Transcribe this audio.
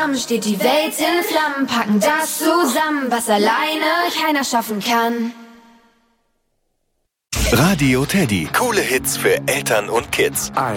zusammen steht die Welt in Flammen, packen das zusammen, was alleine keiner schaffen kann. Radio Teddy. Coole Hits für Eltern und Kids.